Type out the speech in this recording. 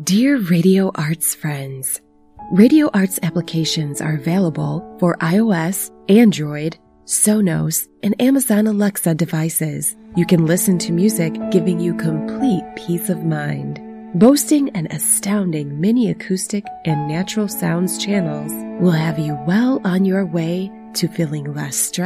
Dear Radio Arts friends, Radio Arts applications are available for iOS, Android, Sonos, and Amazon Alexa devices. You can listen to music giving you complete peace of mind. Boasting an astounding mini acoustic and natural sounds channels will have you well on your way to feeling less stressed